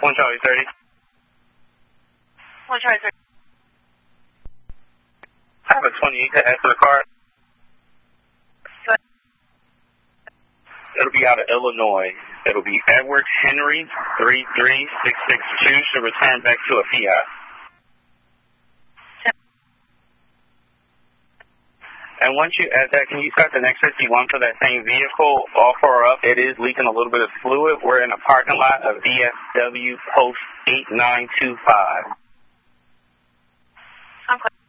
1 Charlie 30. 1 Charlie 30. I have a 28 to add to the card. It'll be out of Illinois. It'll be Edward Henry 33662 to return back to a Fiat. And once you add that, can you start the next 51 for that same vehicle? All four up. It is leaking a little bit of fluid. We're in a parking lot of DFW Post 8925. I'm clear.